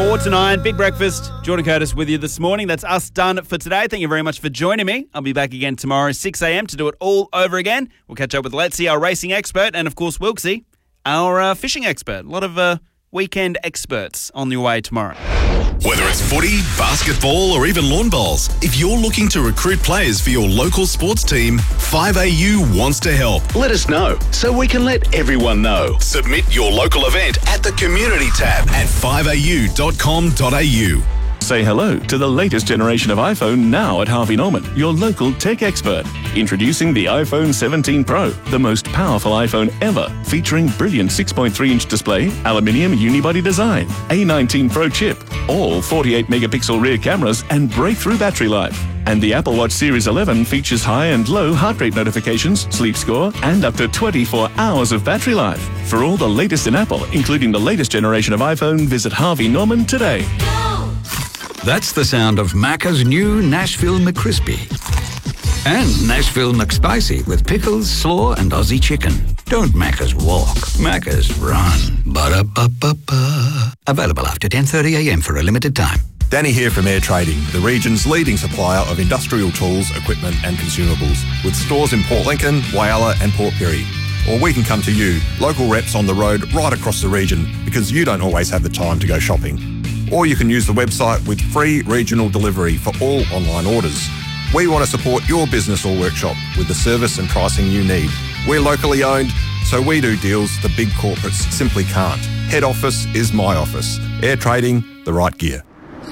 4 to 9, Big Breakfast. Jordan Curtis with you this morning. That's us done for today. Thank you very much for joining me. I'll be back again tomorrow, 6 a.m. to do it all over again. We'll catch up with Letzi, our racing expert, and of course Wilksy, our fishing expert. A lot of weekend experts on your way tomorrow. Whether it's footy, basketball or even lawn bowls, if you're looking to recruit players for your local sports team, 5AU wants to help. Let us know so we can let everyone know. Submit your local event at the Community tab at 5au.com.au. Say hello to the latest generation of iPhone now at Harvey Norman, your local tech expert. Introducing the iPhone 17 Pro, the most powerful iPhone ever, featuring brilliant 6.3-inch display, aluminium unibody design, A19 Pro chip, all 48-megapixel rear cameras and breakthrough battery life. And the Apple Watch Series 11 features high and low heart rate notifications, sleep score, and up to 24 hours of battery life. For all the latest in Apple, including the latest generation of iPhone, visit Harvey Norman today. That's the sound of Macca's new Nashville McCrispy. And Nashville McSpicy with pickles, slaw and Aussie chicken. Don't Macca's walk, Macca's run. Ba-da-ba-ba-ba. Available after 10:30am for a limited time. Danny here from Air Trading, the region's leading supplier of industrial tools, equipment and consumables, with stores in Port Lincoln, Whyalla and Port Pirie. Or we can come to you, local reps on the road right across the region, because you don't always have the time to go shopping. Or you can use the website with free regional delivery for all online orders. We want to support your business or workshop with the service and pricing you need. We're locally owned, so we do deals the big corporates simply can't. Head office is my office. Air Trading, the right gear.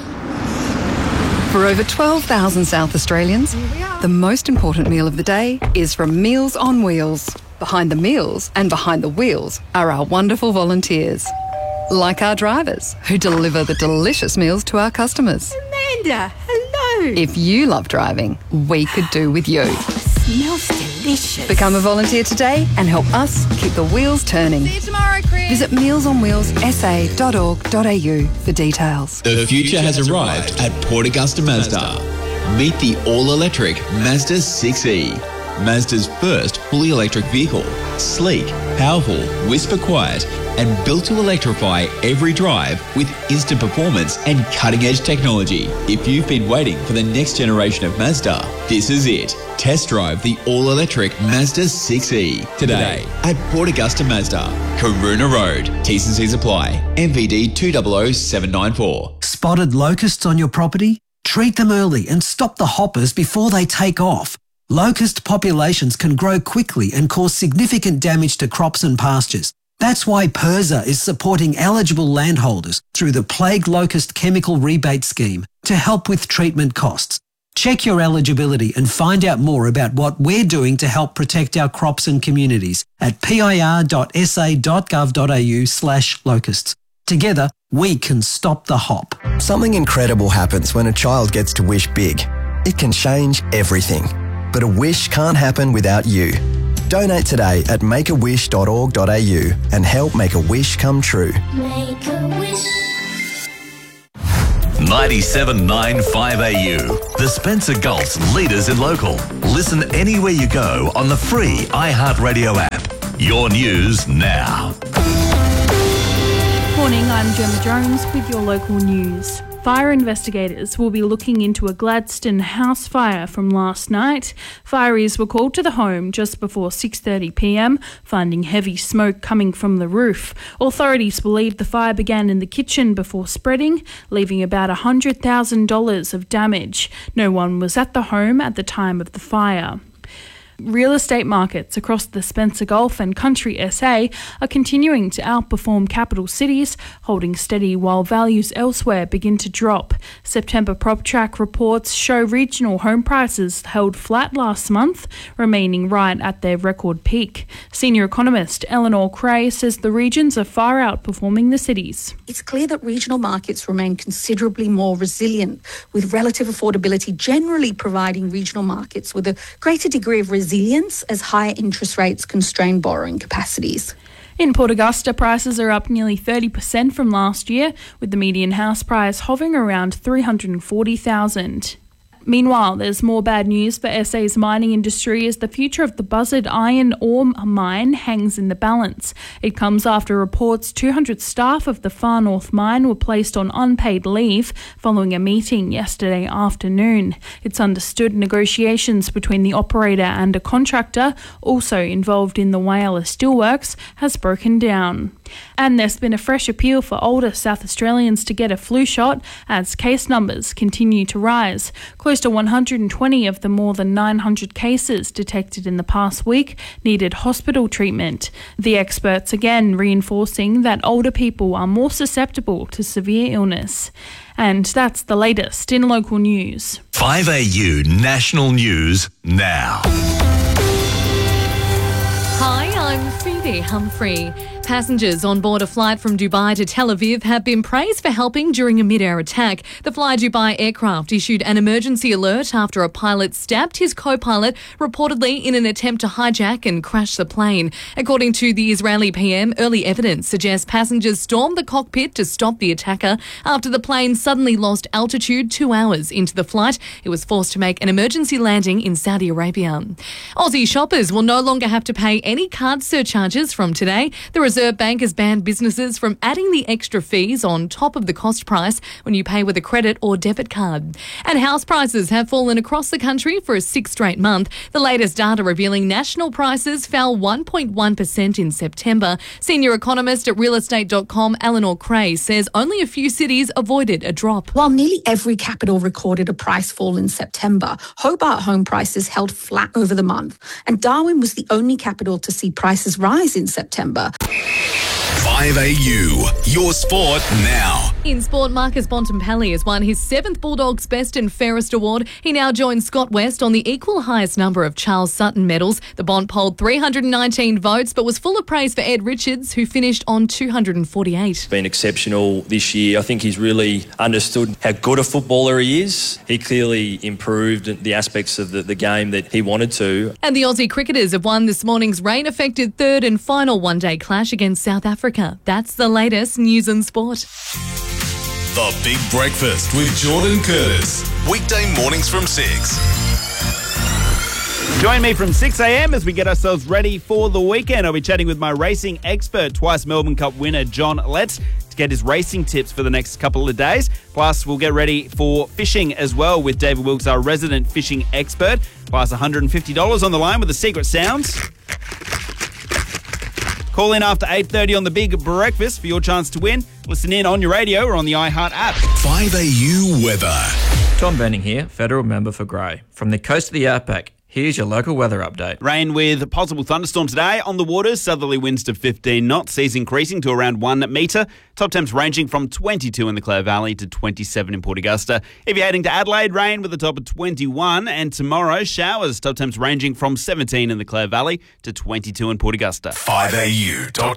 For over 12,000 South Australians, the most important meal of the day is from Meals on Wheels. Behind the meals and behind the wheels are our wonderful volunteers. Like our drivers, who deliver the delicious meals to our customers. Amanda, hello. If you love driving, we could do with you. Smells delicious. Become a volunteer today and help us keep the wheels turning. See you tomorrow, Chris. Visit mealsonwheelssa.org.au for details. The future has arrived at Port Augusta Mazda. Meet the all-electric Mazda 6e. Mazda's first fully electric vehicle. Sleek, powerful, whisper quiet, and built to electrify every drive with instant performance and cutting-edge technology. If you've been waiting for the next generation of Mazda, this is it. Test drive the all-electric Mazda 6e today at Port Augusta Mazda, Karuna Road. T's and C's apply. MVD 200794. Spotted locusts on your property? Treat them early and stop the hoppers before they take off. Locust populations can grow quickly and cause significant damage to crops and pastures. That's why PIRSA is supporting eligible landholders through the Plague Locust Chemical Rebate Scheme to help with treatment costs. Check your eligibility and find out more about what we're doing to help protect our crops and communities at pir.sa.gov.au/locusts. Together, we can stop the hop. Something incredible happens when a child gets to wish big. It can change everything. But a wish can't happen without you. Donate today at makeawish.org.au and help make a wish come true. Make a wish. 97.9 5AU, the Spencer Gulf's leaders in local. Listen anywhere you go on the free iHeartRadio app. Your news now. Morning, I'm Gemma Jones with your local news. Fire investigators will be looking into a Gladstone house fire from last night. Fireys were called to the home just before 6:30pm, finding heavy smoke coming from the roof. Authorities believe the fire began in the kitchen before spreading, leaving about $100,000 of damage. No one was at the home at the time of the fire. Real estate markets across the Spencer Gulf and Country SA are continuing to outperform capital cities, holding steady while values elsewhere begin to drop. September PropTrack reports show regional home prices held flat last month, remaining right at their record peak. Senior economist Eleanor Cray says the regions are far outperforming the cities. It's clear that regional markets remain considerably more resilient, with relative affordability generally providing regional markets with a greater degree of resilience as higher interest rates constrain borrowing capacities. In Port Augusta, prices are up nearly 30% from last year, with the median house price hovering around $340,000. Meanwhile, there's more bad news for SA's mining industry as the future of the Buzzard iron ore mine hangs in the balance. It comes after reports 200 staff of the Far North mine were placed on unpaid leave following a meeting yesterday afternoon. It's understood negotiations between the operator and a contractor, also involved in the Whyalla Steelworks, has broken down. And there's been a fresh appeal for older South Australians to get a flu shot as case numbers continue to rise. Close to 120 of the more than 900 cases detected in the past week needed hospital treatment. The experts again reinforcing that older people are more susceptible to severe illness. And that's the latest in local news. 5AU National News now. Hi, I'm Phoebe Humphrey. Passengers on board a flight from Dubai to Tel Aviv have been praised for helping during a mid-air attack. The Fly Dubai aircraft issued an emergency alert after a pilot stabbed his co-pilot, reportedly in an attempt to hijack and crash the plane. According to the Israeli PM, early evidence suggests passengers stormed the cockpit to stop the attacker after the plane suddenly lost altitude 2 hours into the flight. It was forced to make an emergency landing in Saudi Arabia. Aussie shoppers will no longer have to pay any card surcharges from today. The Reserve Bank has banned businesses from adding the extra fees on top of the cost price when you pay with a credit or debit card. And house prices have fallen across the country for a 6th straight month. The latest data revealing national prices fell 1.1% in September. Senior economist at realestate.com, Eleanor Cray, says only a few cities avoided a drop. While nearly every capital recorded a price fall in September, Hobart home prices held flat over the month, and Darwin was the only capital to see prices rise in September. 5AU, your sport now. In sport, Marcus Bontempelli has won his 7th Bulldogs Best and Fairest award. He now joins Scott West on the equal highest number of Charles Sutton medals. The Bont polled 319 votes, but was full of praise for Ed Richards, who finished on 248. Been exceptional this year. I think he's really understood how good a footballer he is. He clearly improved the aspects of the game that he wanted to. And the Aussie cricketers have won this morning's rain-affected 3rd and final one-day clash against South Africa. That's the latest news and sport. The Big Breakfast with Jordan Curtis. Weekday mornings from 6. Join me from 6 a.m. as we get ourselves ready for the weekend. I'll be chatting with my racing expert, twice Melbourne Cup winner John Letts, to get his racing tips for the next couple of days. Plus, we'll get ready for fishing as well with David Wilkes, our resident fishing expert. Plus, $150 on the line with the secret sounds. Call in after 8:30 on the Big Breakfast for your chance to win. Listen in on your radio or on the iHeart app. 5AU weather. Tom Benning here, federal member for Grey. From the coast of the outback, here's your local weather update. Rain with a possible thunderstorm today on the waters. Southerly winds to 15 knots, seas increasing to around 1 metre. Top temps ranging from 22 in the Clare Valley to 27 in Port Augusta. If you're heading to Adelaide, rain with a top of 21. And tomorrow, showers. Top temps ranging from 17 in the Clare Valley to 22 in Port Augusta. 5AU.com.